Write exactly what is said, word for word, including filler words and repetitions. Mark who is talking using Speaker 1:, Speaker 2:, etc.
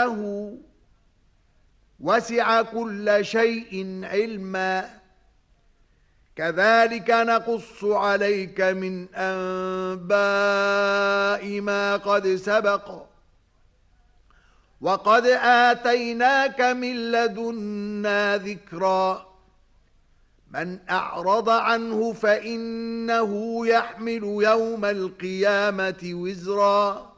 Speaker 1: عنده وسع كل شيء علما كذلك نقص عليك من أنباء ما قد سبق وقد آتيناك من لدنا ذكرا من أعرض عنه فإنه يحمل يوم القيامة وزرا